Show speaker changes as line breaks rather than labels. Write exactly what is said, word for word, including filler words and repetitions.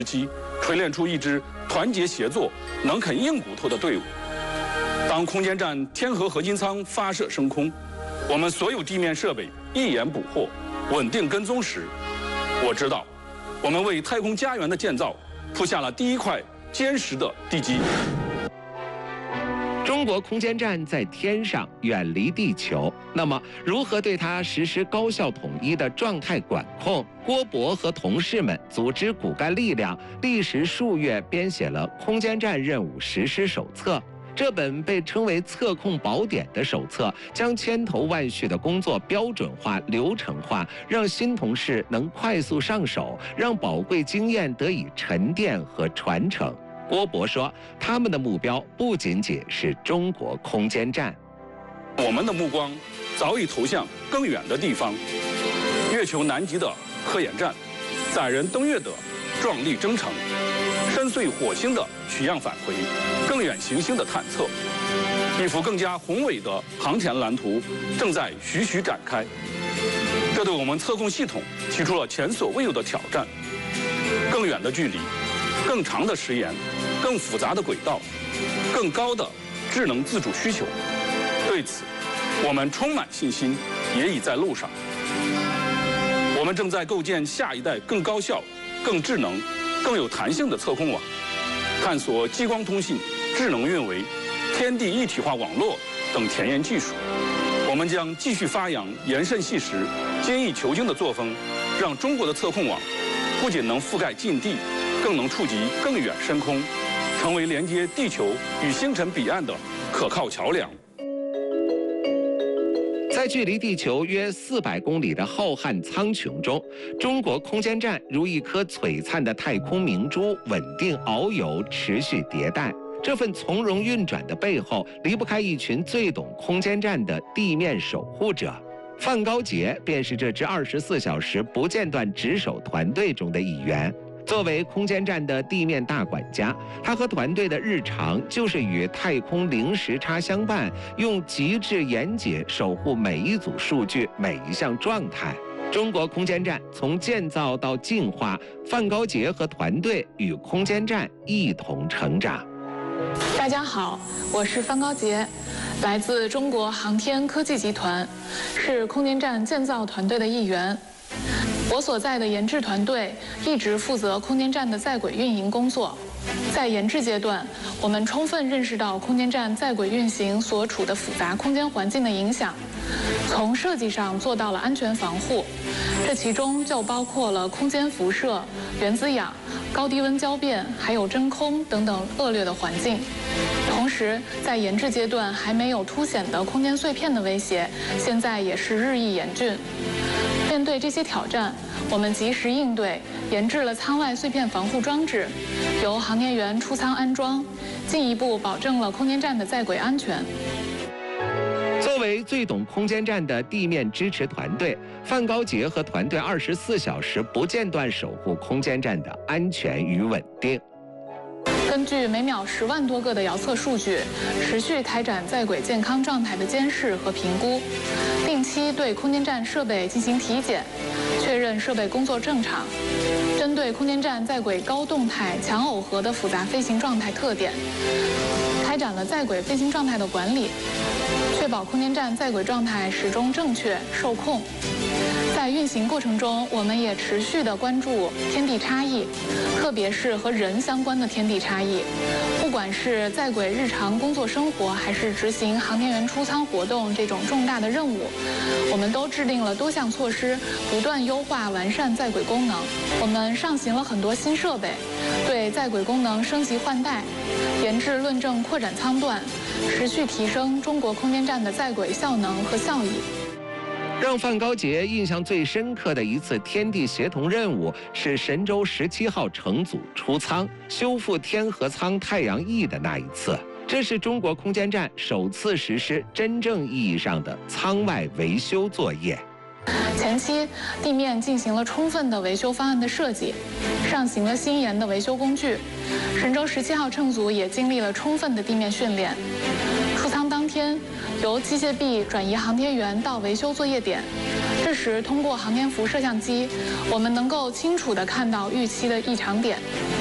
期锤炼出一支团结协作、能啃硬骨头的队伍。当空间站天河合金舱发射升空，我们所有地面设备一眼捕获、稳定跟踪时，我知道，我们为太空家园的建造铺下了第一块坚实的地基。
中国空间站在天上，远离地球，那么如何对它实施高效统一的状态管控？郭博和同事们组织骨干力量，历时数月编写了《空间站任务实施手册》。这本被称为测控宝典的手册，将千头万绪的工作标准化、流程化，让新同事能快速上手，让宝贵经验得以沉淀和传承。郭博说，他们的目标不仅仅是中国空间站，
我们的目光早已投向更远的地方，月球南极的科研站，载人登月的壮丽征程，深邃火星的取样返回，更远行星的探测，一幅更加宏伟的航天蓝图正在徐徐展开。这对我们测控系统提出了前所未有的挑战：更远的距离，更长的时延，更复杂的轨道，更高的智能自主需求。对此，我们充满信心，也已在路上。我们正在构建下一代更高效、更智能、更有弹性的测控网，探索激光通信、智能运维、天地一体化网络等前沿技术。我们将继续发扬严慎细实、精益求精的作风，让中国的测控网不仅能覆盖近地，更能触及更远深空，成为连接地球与星辰彼岸的可靠桥梁。
在距离地球约四百公里的浩瀚苍穹中，中国空间站如一颗璀璨的太空明珠，稳定遨游，持续迭代。这份从容运转的背后，离不开一群最懂空间站的地面守护者。范高杰便是这支二十四小时不间断值守团队中的一员。作为空间站的地面大管家，他和团队的日常就是与太空零时差相伴，用极致严谨守护每一组数据、每一项状态。中国空间站从建造到进化，范高杰和团队与空间站一同成长。
大家好，我是范高杰，来自中国航天科技集团，是空间站建造团队的一员。我所在的研制团队一直负责空间站的在轨运营工作。在研制阶段，我们充分认识到空间站在轨运行所处的复杂空间环境的影响，从设计上做到了安全防护。这其中就包括了空间辐射、原子氧、高低温交变，还有真空等等恶劣的环境。同时，在研制阶段还没有凸显的空间碎片的威胁，现在也是日益严峻。面对这些挑战，我们及时应对，研制了舱外碎片防护装置，由航天员出舱安装，进一步保证了空间站的在轨安全。
作为最懂空间站的地面支持团队，范高杰和团队二十四小时不间断守护空间站的安全与稳定。
根据每秒十万多个的遥测数据，持续开展在轨健康状态的监视和评估，定期对空间站设备进行体检，确认设备工作正常。针对空间站在轨高动态、强耦合的复杂飞行状态特点，开展了在轨飞行状态的管理，确保空间站在轨状态始终正确、受控。在运行过程中，我们也持续地关注天地差异，特别是和人相关的天地差异。不管是在轨日常工作生活，还是执行航天员出舱活动这种重大的任务，我们都制定了多项措施，不断优化完善在轨功能。我们上行了很多新设备，对在轨功能升级换代，研制论证扩展舱段，持续提升中国空间站的在轨效能和效益。
让范高杰印象最深刻的一次天地协同任务是神舟十七号乘组出舱修复天河舱太阳翼的那一次，这是中国空间站首次实施真正意义上的舱外维修作业。
前期地面进行了充分的维修方案的设计，上行了新研的维修工具。神舟十七号乘组也经历了充分的地面训练。出舱当天，由机械臂转移航天员到维修作业点，这这时，通过航天辐摄像机，我们能够清楚地看到预期的异常点。